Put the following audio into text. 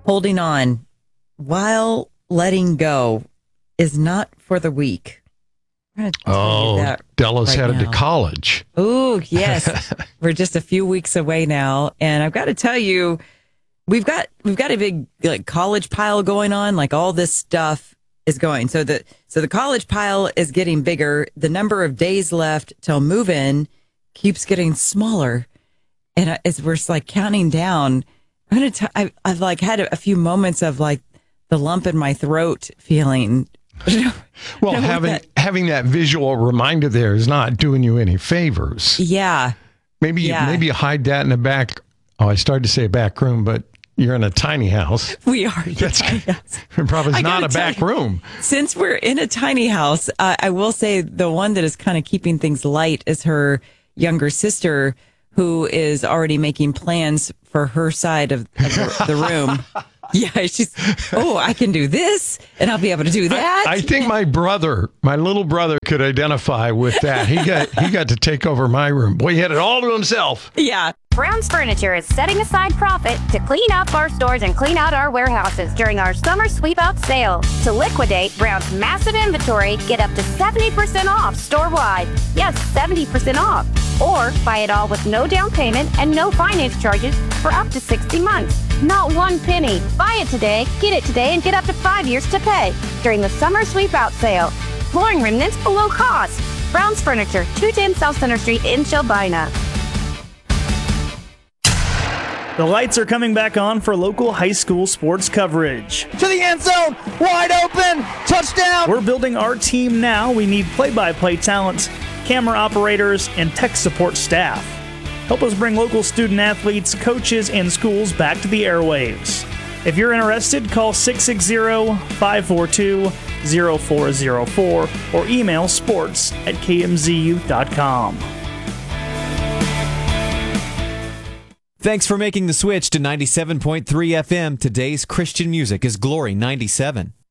Holding on while letting go is not for the weak. I'm gonna tell you that Della's right headed now. to college. Oh, yes. We're just a few weeks away now. And I've got to tell you, we've got a big college pile going on. Like all this stuff is going. So the college pile is getting bigger. The number of days left till move in keeps getting smaller. And as we're counting down, I've had a few moments of the lump in my throat feeling. Well, having that visual reminder there is not doing you any favors. Yeah. Maybe you hide that in the back. Oh, I started to say back room, but you're in a tiny house. We are. That's probably not a back room. Since we're in a tiny house, I will say the one that is kind of keeping things light is her younger sister, who is already making plans for her side of the room. Yeah, I can do this, and I'll be able to do that. I think my little brother could identify with that. He got to take over my room. Boy, he had it all to himself. Yeah. Brown's Furniture is setting aside profit to clean up our stores and clean out our warehouses during our summer sweep out sale. To liquidate Brown's massive inventory, get up to 70% off store-wide. Yes, 70% off. Or buy it all with no down payment and no finance charges for up to 60 months. Not one penny. Buy it today, get it today, and get up to 5 years to pay during the summer sweep out sale. Flooring remnants below cost. Brown's Furniture, 210 South Center Street in Shelbina. The lights are coming back on for local high school sports coverage. To the end zone, wide open, touchdown. We're building our team now. We need play-by-play talent, camera operators, and tech support staff. Help us bring local student athletes, coaches, and schools back to the airwaves. If you're interested, call 660-542-0404 or email sports@kmzu.com. Thanks for making the switch to 97.3 FM. Today's Christian music is Glory 97.